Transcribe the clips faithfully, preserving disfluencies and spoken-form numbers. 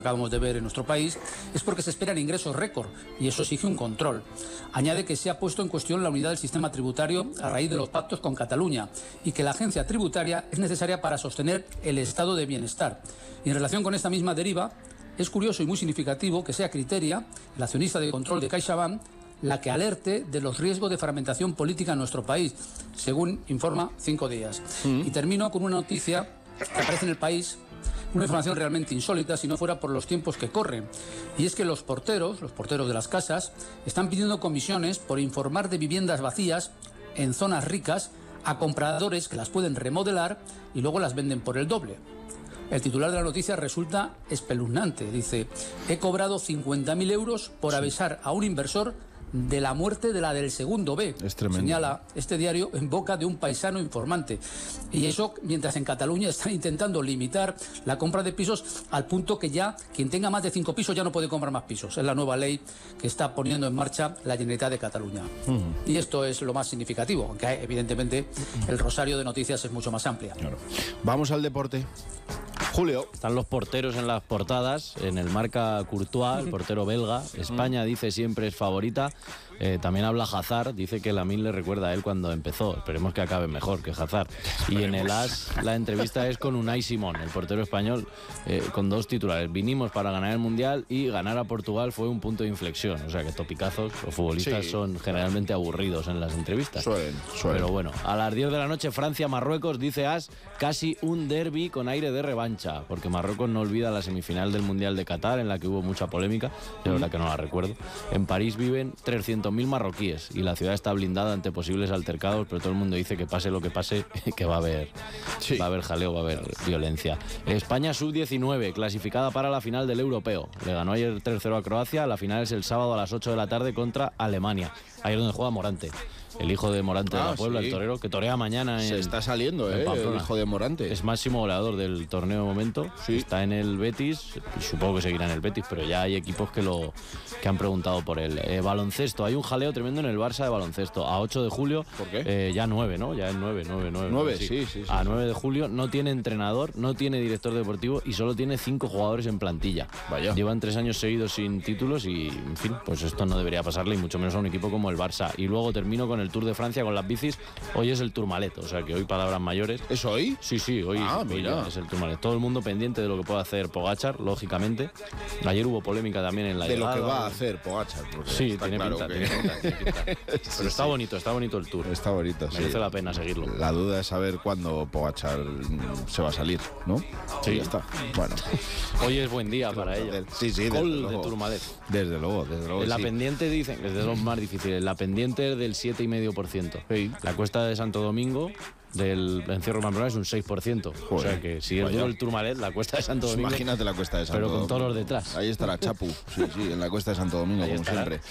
acabamos de ver en nuestro país, es porque se esperan ingresos récord y eso exige un control. Añade que se ha puesto en cuestión la unidad del sistema tributario a raíz de los pactos con Cataluña y que la agencia tributaria es necesaria para sostener el estado de bienestar. Y en relación con esta misma deriva, es curioso y muy significativo que sea Criteria, el accionista de control de CaixaBank, la que alerte de los riesgos de fragmentación política en nuestro país, según informa Cinco Días. Mm. Y termino con una noticia que aparece en El País, una información realmente insólita si no fuera por los tiempos que corren. Y es que los porteros, los porteros de las casas, están pidiendo comisiones por informar de viviendas vacías en zonas ricas a compradores que las pueden remodelar y luego las venden por el doble. El titular de la noticia resulta espeluznante. Dice: he cobrado cincuenta mil euros por avisar a un inversor de la muerte de la del segundo B. Es tremendo. Señala este diario en boca de un paisano informante. Y eso mientras en Cataluña están intentando limitar la compra de pisos al punto que ya quien tenga más de cinco pisos ya no puede comprar más pisos. Es la nueva ley que está poniendo en marcha la Generalitat de Cataluña. Uh-huh. Y esto es lo más significativo, aunque evidentemente el rosario de noticias es mucho más amplia. Claro. Vamos al deporte. Julio. Están los porteros en las portadas. En el Marca Courtois, el portero belga. España dice siempre es favorita. Eh, también habla Hazard, dice que Lamine le recuerda a él cuando empezó. Esperemos que acabe mejor que Hazard. Y en el As la entrevista es con Unai Simón, el portero español, eh, con dos titulares. Vinimos para ganar el Mundial y ganar a Portugal fue un punto de inflexión. O sea que topicazos, los futbolistas sí. son generalmente aburridos en las entrevistas. Suelen, suelen. Pero bueno, a las diez de la noche Francia-Marruecos, dice As, casi un derbi con aire de revancha, porque Marruecos no olvida la semifinal del Mundial de Qatar, en la que hubo mucha polémica, de verdad que no la recuerdo. En París viven trescientos mil marroquíes y la ciudad está blindada ante posibles altercados, pero todo el mundo dice que pase lo que pase, que va a haber, sí. va a haber jaleo, va a haber violencia. España sub diecinueve, clasificada para la final del Europeo. Le ganó ayer tres cero a Croacia, la final es el sábado a las ocho de la tarde contra Alemania. Ahí es donde juega Morante. El hijo de Morante ah, de la Puebla, sí. el torero, que torea mañana en... Se está saliendo, ¿eh? El hijo de Morante. Es máximo goleador del torneo de momento. Sí. Está en el Betis, y supongo que seguirá en el Betis, pero ya hay equipos que lo que han preguntado por él. Eh, baloncesto, hay un jaleo tremendo en el Barça de baloncesto. A ocho de julio... ¿Por qué? Eh, ya nueve, ¿no? Ya es nueve, nueve, nueve. nueve, sí, sí, sí. A sí, nueve sí. de julio no tiene entrenador, no tiene director deportivo y solo tiene cinco jugadores en plantilla. Vaya. Llevan tres años seguidos sin títulos y, en fin, pues esto no debería pasarle y mucho menos a un equipo como el Barça. Y luego termino con el Tour de Francia, con las bicis. Hoy es el Tourmalet, o sea que hoy palabras mayores. ¿Es hoy? Sí, sí, hoy, ah, hoy ya es el Tourmalet. Todo el mundo pendiente de lo que puede hacer Pogačar, lógicamente. Ayer hubo polémica también en la de llegada. De lo que va a hacer Pogačar. Sí, tiene, claro pinta, que... tiene pinta, tiene pinta. Pero sí, está sí. bonito, está bonito el Tour. Está bonito, Merece sí. la pena seguirlo. La duda es saber cuándo Pogačar se va a salir, ¿no? Sí. Y ya está. Bueno. Hoy es buen día para ello. Sí, sí, Gol de Tourmalet. Desde luego, desde luego. La sí. pendiente, dicen, es de los más difíciles. La pendiente es del siete coma cinco por ciento. Sí. La cuesta de Santo Domingo del encierro Pamplona es un seis por ciento. Joder, o sea que si es duro el Tourmalet, la cuesta de Santo Domingo. Imagínate la cuesta de Santo Domingo. Pero con toros detrás. Ahí está la Chapu. Sí, sí, en la cuesta de Santo Domingo, Ahí como estará. siempre.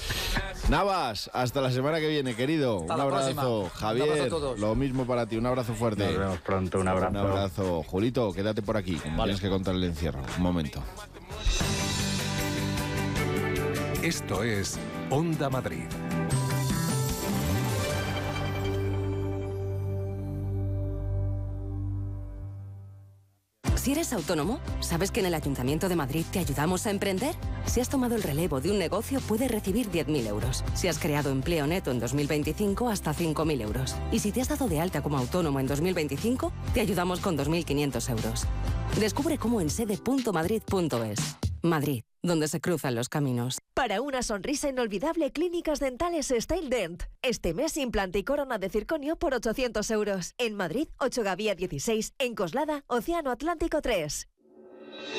Navas, hasta la semana que viene, querido. Hasta un abrazo. Javier, un abrazo a todos. Lo mismo para ti, un abrazo fuerte. Nos vemos pronto, un abrazo. Un abrazo. Julito, quédate por aquí, como Vale. tienes que contar el encierro. Un momento. Esto es Onda Madrid. Si eres autónomo, ¿sabes que en el Ayuntamiento de Madrid te ayudamos a emprender? Si has tomado el relevo de un negocio, puedes recibir diez mil euros. Si has creado empleo neto en dos mil veinticinco, hasta cinco mil euros. Y si te has dado de alta como autónomo en dos mil veinticinco, te ayudamos con dos mil quinientos euros. Descubre cómo en sede punto madrid punto es. Madrid, donde se cruzan los caminos. Para una sonrisa inolvidable, Clínicas Dentales Style Dent. Este mes, implante y corona de circonio por ochocientos euros. En Madrid, ocho Gavía dieciséis. En Coslada, Océano Atlántico tres.